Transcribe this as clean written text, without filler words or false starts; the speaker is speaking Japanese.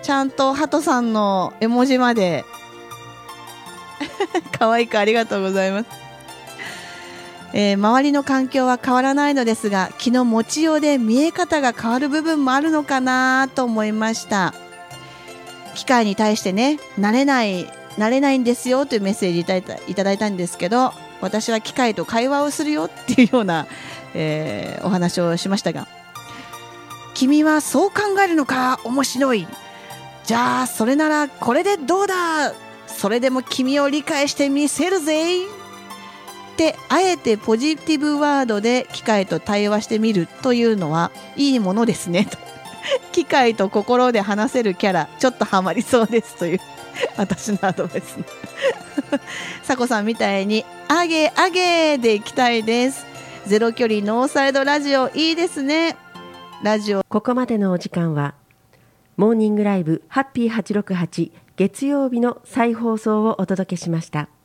ちゃんとハトさんの絵文字まで可愛くありがとうございます。周りの環境は変わらないのですが、気の持ちようで見え方が変わる部分もあるのかなと思いました。機械に対してね、慣れないんですよというメッセージいただいたんですけど、私は機械と会話をするよっていうような、お話をしましたが、君はそう考えるのか、面白い。じゃあそれならこれでどうだ、それでも君を理解してみせるぜってあえてポジティブワードで機械と対話してみるというのはいいものですねと。機械と心で話せるキャラちょっとハマりそうですという私のアドバイスね。さこさんみたいにあげあげでいきたいです。ゼロ距離ノーサイドラジオいいですね。ラジオここまでのお時間はモーニングライブハッピー868月曜日の再放送をお届けしました。